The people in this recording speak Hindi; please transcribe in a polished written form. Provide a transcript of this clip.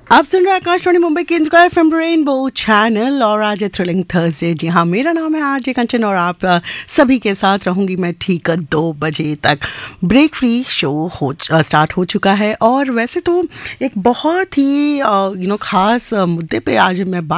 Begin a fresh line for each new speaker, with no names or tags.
आप सुन रहे हैं आकाशवाणी मुंबई केंद्र का एफएम रेनबो चैनल और आज है थ्रिलिंग थर्सडे। जी हाँ, मेरा नाम है आरजे कंचन और आप सभी के साथ रहूंगी मैं ठीक 2 बजे तक। ब्रेक फ्री शो स्टार्ट हो चुका है और वैसे तो एक बहुत ही खास मुद्दे पे आज मैं